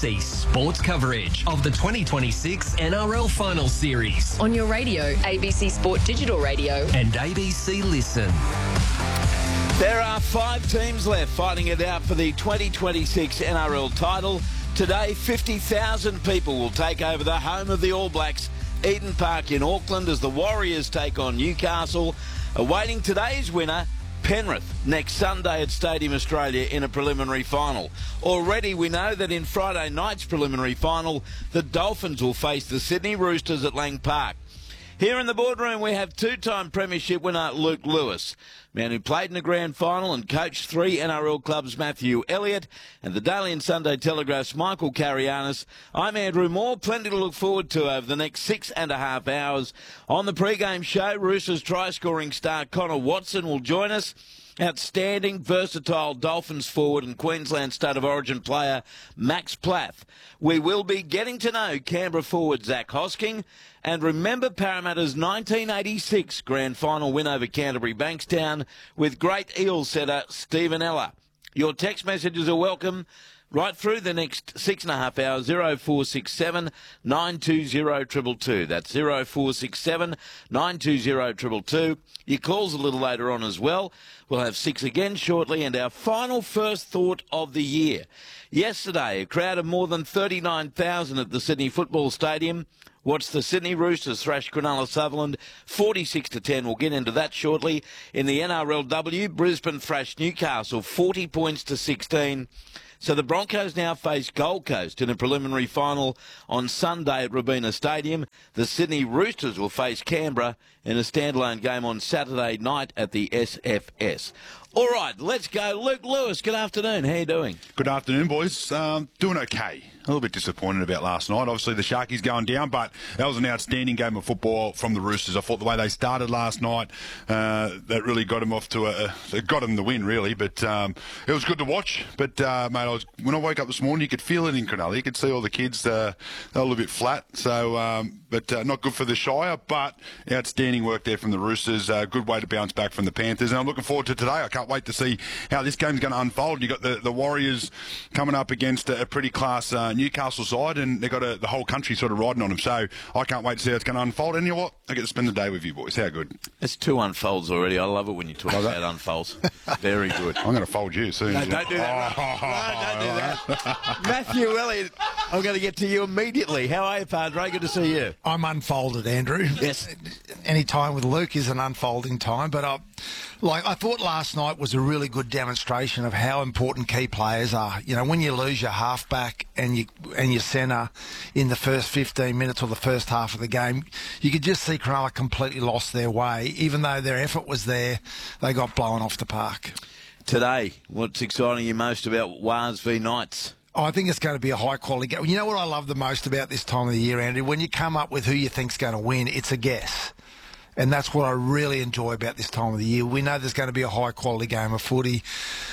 ABC sports coverage of the 2026 NRL Final Series On your radio, ABC Sport Digital Radio. and ABC Listen. There are 5 teams left fighting it out for the 2026 NRL title. Today, 50,000 people will take over the home of the All Blacks, Eden Park in Auckland, as the Warriors take on Newcastle. Awaiting today's winner, Penrith, next Sunday at Stadium Australia in a preliminary final. Already we know that in Friday night's preliminary final, the Dolphins will face the Sydney Roosters at Lang Park. Here in the boardroom we have two-time premiership winner Luke Lewis, man who played in the grand final and coached 3 NRL clubs, Matthew Elliott, and the Daily and Sunday Telegraph's Michael Carianis. I'm Andrew Moore. Plenty to look forward to over the next 6.5 hours. On the pre-game show, Roosters try-scoring star Connor Watson will join us. Outstanding, versatile Dolphins forward and Queensland State of Origin player Max Plath. We will be getting to know Canberra forward Zach Hosking. And remember Parramatta's 1986 grand final win over Canterbury Bankstown with great Eels setter Stephen Ella. Your text messages are welcome right through the next 6.5 hours, 0467 920 222. That's 0467 920 222. Your calls a little later on as well. We'll have 6 again shortly, and our final first thought of the year. Yesterday, a crowd of more than 39,000 at the Sydney Football Stadium watched the Sydney Roosters thrash Cronulla Sutherland 46-10. We'll get into that shortly. In the NRLW, Brisbane thrashed Newcastle 40 points to 16. So the Broncos now face Gold Coast in a preliminary final on Sunday at Robina Stadium. The Sydney Roosters will face Canberra in a standalone game on Saturday night at the SFS. All right, let's go. Luke Lewis, good afternoon. How you doing? Good afternoon, boys. Doing okay. A little bit disappointed about last night. Obviously, the Sharkies going down, but that was an outstanding game of football from the Roosters. I thought the way they started last night, that really got them off to it got them the win, really. But it was good to watch. But, mate, when I woke up this morning, you could feel it in Cronulla. You could see all the kids, they were a little bit flat. So, but not good for the Shire, but outstanding work there from the Roosters. Good way to bounce back from the Panthers. And I'm looking forward to today. I can't wait to see how this game's going to unfold. You've got the Warriors coming up against a pretty class Newcastle side, and they've got the whole country sort of riding on them. So I can't wait to see how it's going to unfold. And you know what? I get to spend the day with you boys. How good. It's 2 unfolds already. I love it when you talk about unfolds. Very good. I'm going to fold you soon. No, don't do that. No, don't do that. Matthew Elliott, I'm going to get to you immediately. How are you, Padre? Good to see you. I'm unfolded, Andrew. Yes. Any time with Luke is an unfolding time, but I thought last night was a really good demonstration of how important key players are. You know, when you lose your halfback and your centre in the first 15 minutes or the first half of the game, you could just see Cronulla completely lost their way. Even though their effort was there, they got blown off the park. Today, what's exciting you most about Wars v Knights? I think it's going to be a high-quality game. You know what I love the most about this time of the year, Andrew? When you come up with who you think's going to win, it's a guess. And that's what I really enjoy about this time of the year. We know there's going to be a high-quality game of footy.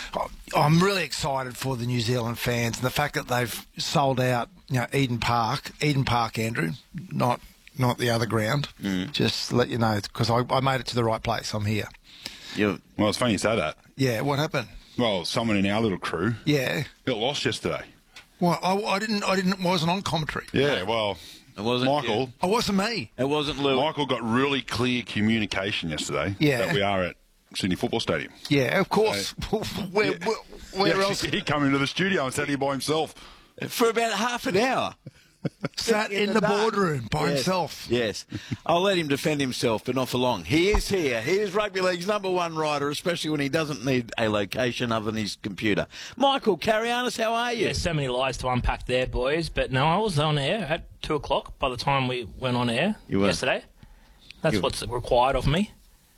I'm really excited for the New Zealand fans and the fact that they've sold out, Eden Park, Andrew, not the other ground. Just to let you know, because I made it to the right place. I'm here. Well, it's funny you say that. Yeah, what happened? Well, someone in our little crew got lost yesterday. Well, I wasn't on commentary. Yeah, well, it wasn't Michael. It wasn't me. It wasn't Lou. Michael got really clear communication yesterday that we are at Sydney Football Stadium. Yeah, of course. Where else? He came into the studio and sat here by himself. For about half an hour. Sat in the boardroom by himself. Yes. I'll let him defend himself, but not for long. He is here. He is Rugby League's #1 rider, especially when he doesn't need a location other than his computer. Michael Carianis, how are you? Yeah, so many lies to unpack there, boys. But no, I was on air at 2 o'clock by the time we went on air yesterday. That's what's required of me.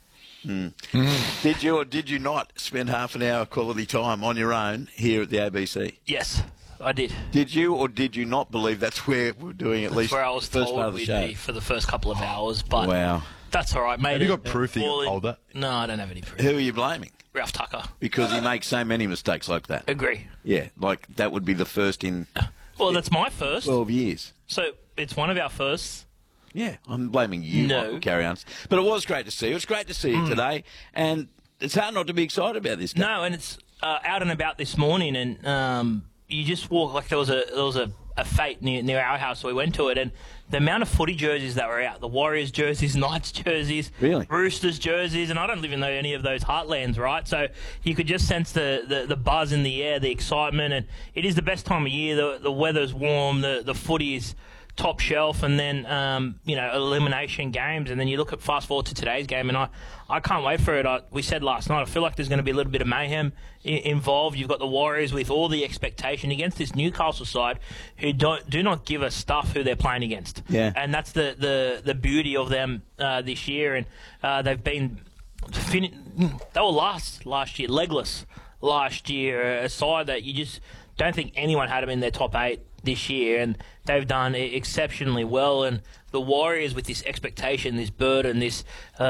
Did you or did you not spend half an hour quality time on your own here at the ABC? Yes, I did. Did you or did you not believe that's where we're doing at least where I was the first part told of the we'd show? be for the first couple of hours, but wow. That's all right, mate. Have you got proof that you told that? No, I don't have any proof. Who are you blaming? Ralph Tucker. Because he makes so many mistakes like that. Agree. Yeah, like that would be the first in Well, that's my first. 12 years. So it's one of our firsts. Yeah, I'm blaming you, Michael Carianis. But it was great to see you. It was great to see you today, and it's hard not to be excited about this game. No, and it's out and about this morning, and you just walk like there was a a fete near our house, so we went to it, and the amount of footy jerseys that were out, the Warriors jerseys, Knights jerseys, really? Roosters jerseys, and I don't even know any of those heartlands, right? So you could just sense the buzz in the air, the excitement, and it is the best time of year. The weather's warm, the footy is top shelf, and then elimination games, and then you look at fast forward to today's game, and I can't wait for it. We said last night, I feel like there's going to be a little bit of mayhem involved. You've got the Warriors with all the expectation against this Newcastle side who do not give a stuff who they're playing against. Yeah. And that's the beauty of them this year, and they've been they were last year, legless last year, a side that you just don't think anyone had them in their top 8 this year, and they've done exceptionally well. And the Warriors, with this expectation, this burden, this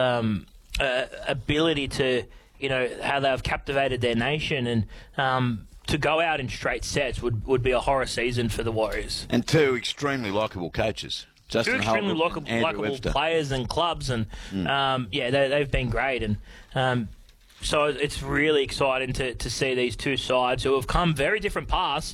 ability to, how they've captivated their nation, and to go out in straight sets would be a horror season for the Warriors. And 2 extremely likeable coaches. Justin 2 extremely Holbrook and likeable Webster. players and clubs, and they've been great. And so it's really exciting to see these 2 sides who have come very different paths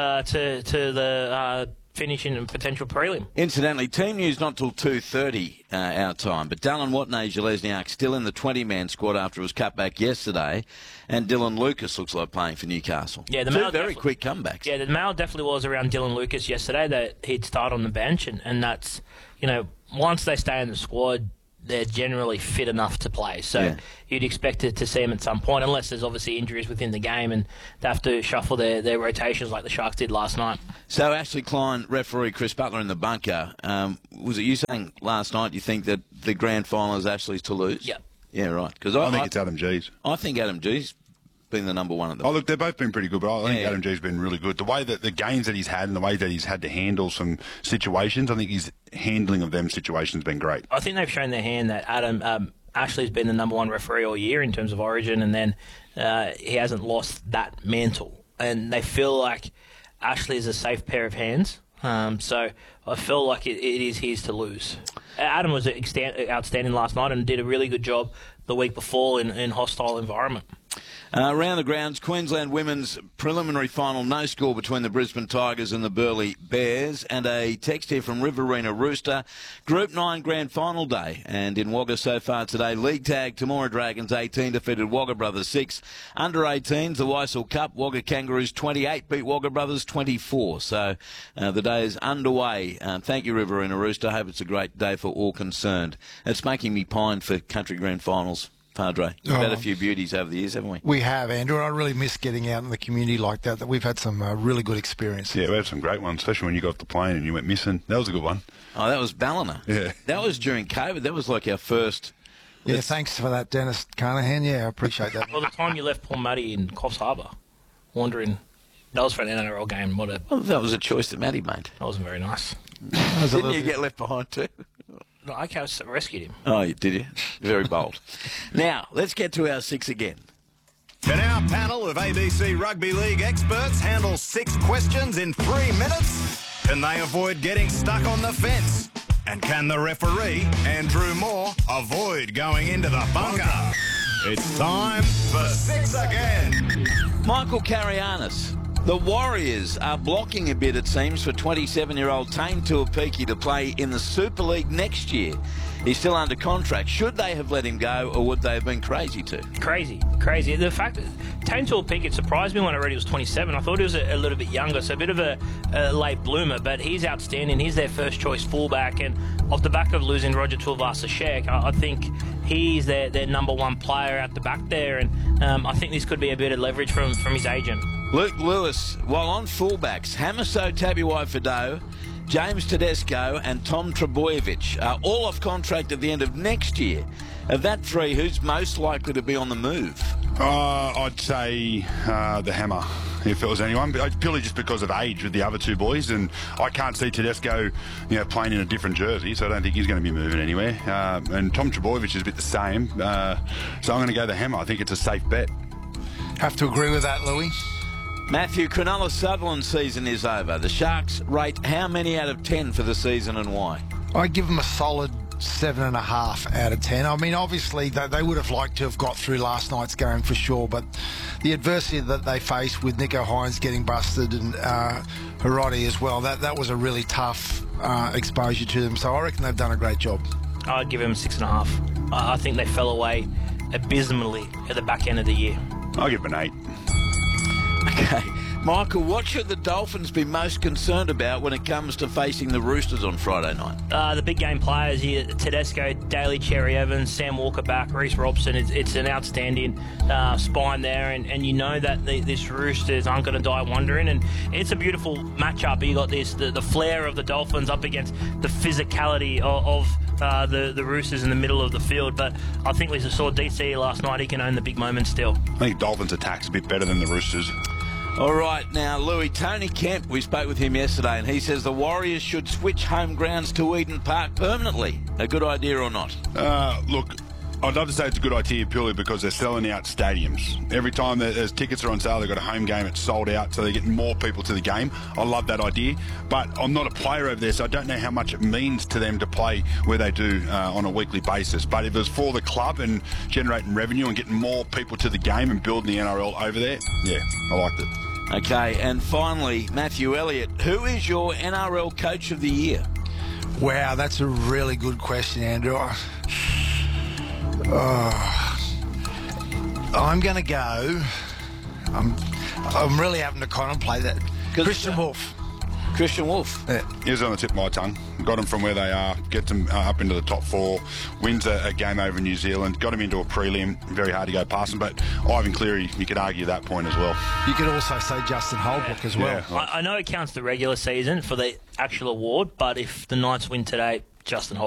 to the finishing and potential prelim. Incidentally, team news not till 2:30 our time, but Dallin Watney-Jalesniak still in the 20-man squad after his cutback yesterday, and Dylan Lucas looks like playing for Newcastle. Yeah, the 2 very quick comebacks. Yeah, the mail definitely was around Dylan Lucas yesterday that he'd start on the bench, and that's, once they stay in the squad, they're generally fit enough to play. So you'd expect to see them at some point, unless there's obviously injuries within the game and they have to shuffle their rotations like the Sharks did last night. So Ashley Klein, referee Chris Butler in the bunker. Was it you saying last night you think that the grand final is Ashley's to lose? Yep. Yeah, right. Because I think it's Adam G's. I think Adam G's been the number one at the look, they've both been pretty good, but I think Adam G's been really good. The way that the games that he's had and the way that he's had to handle some situations, I think his handling of them situations has been great. I think they've shown their hand that Ashley's been the number 1 referee all year in terms of Origin, and then he hasn't lost that mantle. And they feel like Ashley is a safe pair of hands. So I feel like it is his to lose. Adam was outstanding last night and did a really good job the week before in hostile environment. Around the grounds, Queensland women's preliminary final, no score between the Brisbane Tigers and the Burleigh Bears. And a text here from Riverina Rooster. Group 9 grand final day. And in Wagga so far today, League Tag, Temora Dragons 18 defeated Wagga Brothers 6. Under 18s, the Weissel Cup, Wagga Kangaroos 28 beat Wagga Brothers 24. So the day is underway. Thank you, Riverina Rooster. I hope it's a great day for all concerned. It's making me pine for country grand finals. Padre, we've had a few beauties over the years, haven't we? We have, Andrew. I really miss getting out in the community like that. We've had some really good experience. Yeah, we had some great ones, especially when you got off the plane and you went missing. That was a good one. Oh, that was Ballina. Yeah. That was during COVID. That was like our first... Yeah, thanks for that, Dennis Carnahan. Yeah, I appreciate that. Well, the time you left Paul Matty in Coffs Harbour, wandering, that was for an NRL game. Well, that was a choice that Matty made. That wasn't very nice. Didn't you get left behind too? No, I rescued him. Oh, did you? Very bold. Now, let's get to our 6 again. Can our panel of ABC Rugby League experts handle 6 questions in 3 minutes? Can they avoid getting stuck on the fence? And can the referee, Andrew Moore, avoid going into the bunker? It's time for 6 again. Michael Carianis. The Warriors are blocking a bit, it seems, for 27-year-old Tane Tuapiki to play in the Super League next year. He's still under contract. Should they have let him go, or would they have been crazy to? Crazy. The fact that Tane Tuapiki, it surprised me when I read he was 27. I thought he was a little bit younger, so a bit of a late bloomer, but he's outstanding. He's their first-choice fullback, and off the back of losing Roger Tuivasa-Sheck, I think he's their number 1 player out the back there, and I think this could be a bit of leverage from his agent. Luke Lewis, while on fullbacks, Hamiso Tabuai-Fidow, James Tedesco and Tom Trebojevic are all off contract at the end of next year. Of that 3, who's most likely to be on the move? I'd say the Hammer, if it was anyone, purely just because of age with the other 2 boys, and I can't see Tedesco, playing in a different jersey, so I don't think he's going to be moving anywhere. And Tom Trebojevic is a bit the same, so I'm going to go the Hammer. I think it's a safe bet. Have to agree with that, Louis. Matthew, Cronulla Sutherland's season is over. The Sharks rate how many out of 10 for the season and why? I give them a solid 7.5 out of 10. I mean, obviously, they would have liked to have got through last night's game for sure, but the adversity that they faced with Nico Hines getting busted and Hiroti as well, that was a really tough exposure to them. So I reckon they've done a great job. I'd give them 6.5. I think they fell away abysmally at the back end of the year. I'll give it an 8. Okay. Michael, what should the Dolphins be most concerned about when it comes to facing the Roosters on Friday night? The big game players here, Tedesco, Daly, Cherry Evans, Sam Walker back, Reece Robson. It's an outstanding spine there, and you know that this Roosters aren't going to die wondering, and it's a beautiful matchup. You got the flair of the Dolphins up against the physicality of the Roosters in the middle of the field, but I think we saw DC last night. He can own the big moments still. I think Dolphins' attack's a bit better than the Roosters. All right, now, Louis, Tony Kemp, we spoke with him yesterday, and he says the Warriors should switch home grounds to Eden Park permanently. A good idea or not? Look, I'd love to say it's a good idea purely because they're selling out stadiums. Every time there's tickets are on sale, they've got a home game, it's sold out, so they're getting more people to the game. I love that idea, but I'm not a player over there, so I don't know how much it means to them to play where they do on a weekly basis. But if it was for the club and generating revenue and getting more people to the game and building the NRL over there, yeah, I liked it. Okay, and finally, Matthew Elliott, who is your NRL Coach of the Year? Wow, that's a really good question, Andrew. I'm going to go. I'm really having to contemplate that. Christian Wolf. Christian Wolf. Yeah. He was on the tip of my tongue. Got them from where they are, get them up into the top 4, wins a game over New Zealand, got him into a prelim. Very hard to go past him, but Ivan Cleary, you could argue that point as well. You could also say Justin Holbrook as well. Yeah. I know it counts the regular season for the actual award, but if the Knights win today, Justin Holbrook